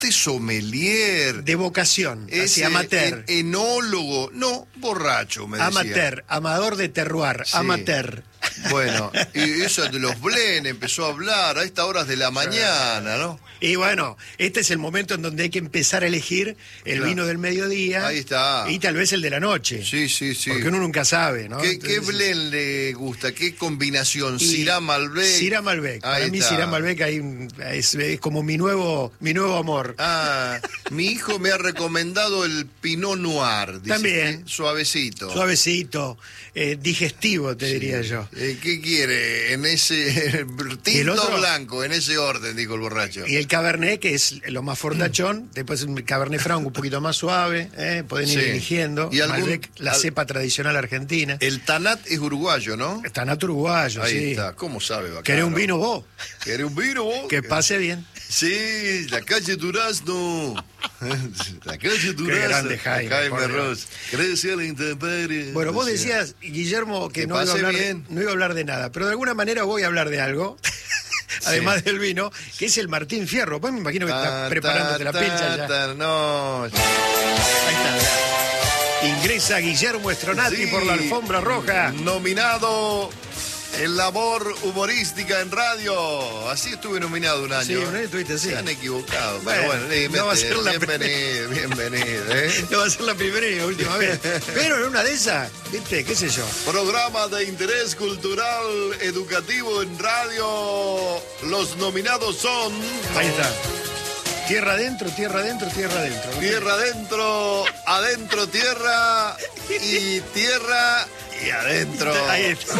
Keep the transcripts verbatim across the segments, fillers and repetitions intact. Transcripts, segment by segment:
Usted sommelier. De vocación, es así, amateur. En, enólogo, no, borracho, me decía. Amateur, amador de terroir, sí. Amateur. Bueno, y eso de los blend empezó a hablar a estas horas de la mañana, ¿no? Y bueno, este es el momento en donde hay que empezar a elegir el claro. vino del mediodía. Ahí está. Y tal vez el de la noche. Sí, sí, sí. Porque uno nunca sabe, ¿no? ¿Qué, Entonces, ¿qué blend le gusta? ¿Qué combinación? ¿Syrah Malbec? Syrah Malbec. Para mí Syrah Malbec hay, es, es como mi nuevo, mi nuevo amor. Ah, mi hijo me ha recomendado el Pinot Noir. Dice, también. Suavecito. Suavecito, eh, digestivo, te sí. diría yo. Eh, ¿Qué quiere? En ese tinto otro, blanco, en ese orden, dijo el borracho. Y el Cabernet, que es lo más fortachón, después el Cabernet Franc un poquito más suave, ¿eh? Pueden ir sí. eligiendo. ¿Y algún, Malbec, la al, cepa tradicional argentina. El Tanat es uruguayo, ¿no? El Tanat uruguayo, ahí sí. Ahí está, ¿cómo sabe? Bacano? ¿Querés un vino vos? ¿Querés un vino vos? Que pase bien. Sí, la calle Durazno. La calle Durazno. Qué grande Jaime. Jaime Ross. Crece a la intemperie. Bueno, vos decías, Guillermo, que, que no, iba a hablar de, no iba a hablar de nada, pero de alguna manera voy a hablar de algo, además sí. del vino, que es el Martín Fierro. Pues me imagino que ta, estás preparándote ta, la pincha ya. Ta, no. Ahí está. Ingresa Guillermo Stronati sí. por la alfombra roja. Nominado en labor humorística en radio. Así estuve nominado un año. Sí, un año estuviste así. Se han equivocado. Bueno, pero bueno, eh, no va a ser la bienvenido, bienvenido. ¿eh? No va a ser la primera y la última vez. Pero en una de esas, ¿viste? ¿Qué sé yo? Programa de interés cultural educativo en radio. Los nominados son... Ahí está. Tierra adentro, tierra adentro, tierra adentro. Tierra adentro, adentro tierra y tierra y adentro. Ahí está.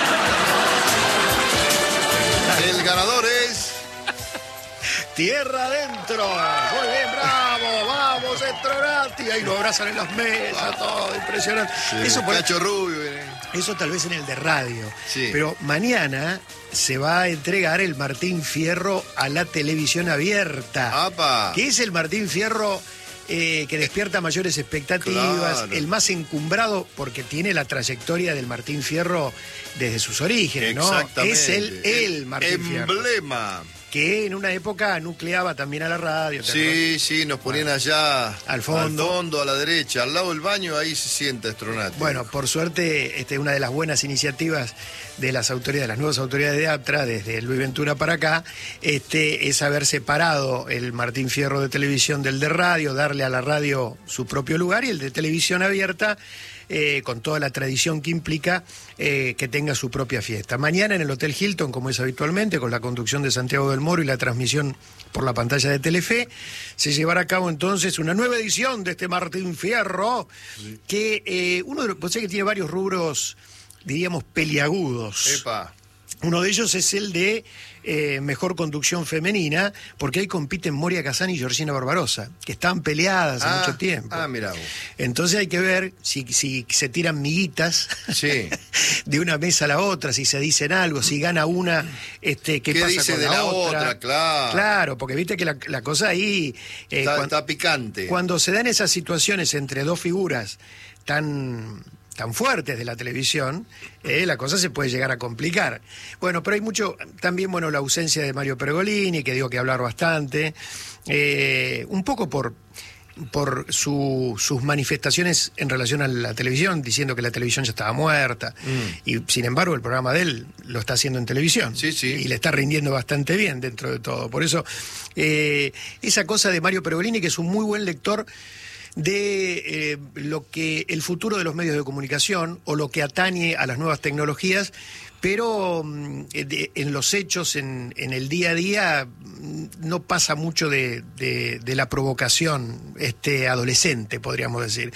El ganador es... Tierra adentro. Muy bien, bravo, vamos, Stronati. Ahí lo abrazan en las mesas, todo impresionante. Sí, eso, por... Cacho Rubio. Eh. Eso tal vez en el de radio. Sí. Pero mañana se va a entregar el Martín Fierro a la televisión abierta. ¡Apa! Que es el Martín Fierro eh, que despierta mayores expectativas, claro. El más encumbrado porque tiene la trayectoria del Martín Fierro desde sus orígenes, ¿no? Es el, el Martín emblema. Fierro. Emblema. Que en una época nucleaba también a la radio. Sí, sí, nos ponían bueno, allá al fondo. al fondo, a la derecha, al lado del baño, ahí se sienta Stronati. Bueno, por suerte, este, una de las buenas iniciativas de las autoridades, las nuevas autoridades de APTRA, desde Luis Ventura para acá, este, es haber separado el Martín Fierro de televisión del de radio, darle a la radio su propio lugar y el de televisión abierta, Eh, con toda la tradición que implica eh, que tenga su propia fiesta. Mañana en el Hotel Hilton, como es habitualmente, con la conducción de Santiago del Moro y la transmisión por la pantalla de Telefe, se llevará a cabo entonces una nueva edición de este Martín Fierro, sí. que eh, uno de los, pues, que tiene varios rubros, diríamos, peliagudos. Epa. Uno de ellos es el de eh, mejor conducción femenina, porque ahí compiten Moria Kazan y Georgina Barbarosa, que están peleadas hace ah, mucho tiempo. Ah, mirá vos. Entonces hay que ver si, si se tiran miguitas sí. de una mesa a la otra, si se dicen algo, si gana una, este, ¿qué, ¿Qué pasa dice con de la, la otra? otra? Claro. Claro, porque viste que la, la cosa ahí... Eh, está, cuando, está picante. Cuando se dan esas situaciones entre dos figuras tan... tan fuertes de la televisión, eh, la cosa se puede llegar a complicar. Bueno, pero hay mucho, también, bueno, la ausencia de Mario Pergolini, que digo que hablar bastante, eh, un poco por, por su, sus manifestaciones en relación a la televisión, diciendo que la televisión ya estaba muerta, mm. y sin embargo el programa de él lo está haciendo en televisión, sí, sí. y le está rindiendo bastante bien dentro de todo. Por eso, eh, esa cosa de Mario Pergolini, que es un muy buen lector de eh, lo que el futuro de los medios de comunicación o lo que atañe a las nuevas tecnologías, pero de, en los hechos, en, en el día a día, no pasa mucho de, de, de la provocación este, adolescente, podríamos decir.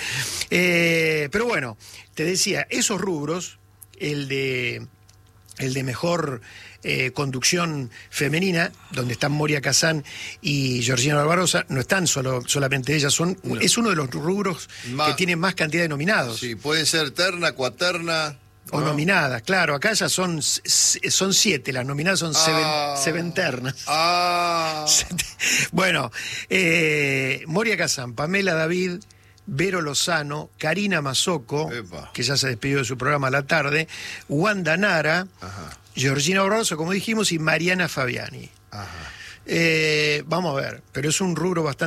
Eh, pero bueno, te decía, esos rubros, el de, el de mejor... Eh, conducción femenina, donde están Moria Kazan y Georgina Barbarosa, no están solo, solamente ellas, son no. es uno de los rubros más, que tiene más cantidad de nominados. Sí, pueden ser terna, cuaterna... O ¿no? nominadas, claro, acá ya son, son siete, las nominadas son ah, seventernas. Ah. Bueno, eh, Moria Kazan, Pamela David, Vero Lozano, Karina Mazzocco, Epa. que ya se despidió de su programa a la tarde, Wanda Nara, Ajá. Georgina Barbarosa, como dijimos, y Mariana Fabiani. Ajá. Eh, vamos a ver, pero es un rubro bastante